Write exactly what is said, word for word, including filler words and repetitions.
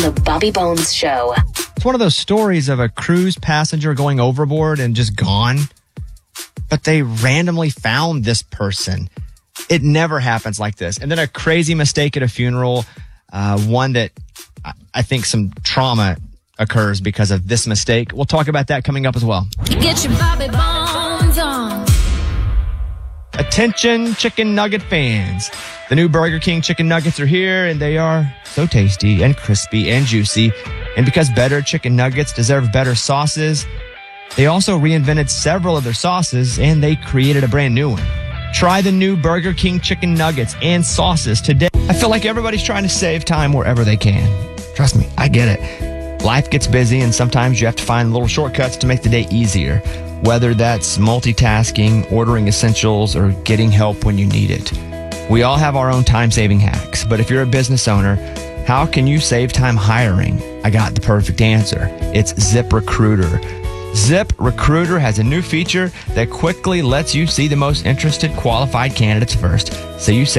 on the Bobby Bones Show. It's one of those stories of a cruise passenger going overboard and just gone, but they randomly found this person. It never happens like this. And then a crazy mistake at a funeral, uh, one that I, I think some trauma occurs because of this mistake. We'll talk about that coming up as well. Get your Bobby Bones on. Attention chicken nugget fans. The new Burger King chicken nuggets are here, and they are so tasty and crispy and juicy. And because better chicken nuggets deserve better sauces, they also reinvented several of their sauces, and they created a brand new one. Try the new Burger King chicken nuggets and sauces today. I feel like everybody's trying to save time wherever they can. Trust me, I get it. Life gets busy, and sometimes you have to find little shortcuts to make the day easier, whether that's multitasking, ordering essentials, or getting help when you need it. We all have our own time-saving hacks, but if you're a business owner, how can you save time hiring? I got the perfect answer. It's ZipRecruiter. ZipRecruiter has a new feature that quickly lets you see the most interested qualified candidates first, so you save